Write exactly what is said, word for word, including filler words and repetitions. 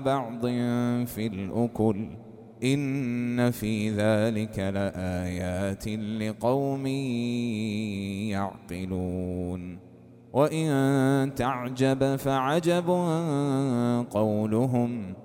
بعض في الأكل إن في ذلك لآيات لقوم يعقلون. وإن تعجب فعجب قولهم